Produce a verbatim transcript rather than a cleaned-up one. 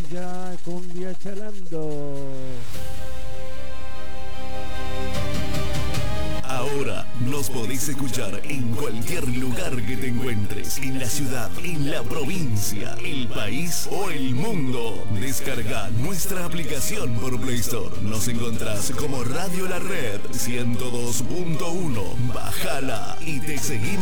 ya cumbia chalando. Ahora nos podéis escuchar en cualquier lugar que te encuentres, en la ciudad, en la provincia, el país o el mundo. Descarga nuestra aplicación por Play Store. Nos encontrás como Radio La Red ciento dos punto uno. Bájala y te seguimos.